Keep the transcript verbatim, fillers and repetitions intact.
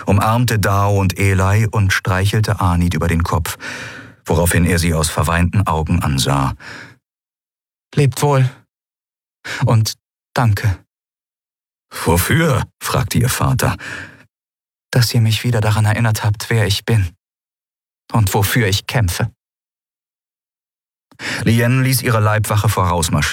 umarmte Dao und Eli und streichelte Anit über den Kopf, woraufhin er sie aus verweinten Augen ansah. »Lebt wohl. Und danke.« »Wofür?« fragte ihr Vater. »Dass ihr mich wieder daran erinnert habt, wer ich bin und wofür ich kämpfe.« Lien ließ ihre Leibwache vorausmarschieren.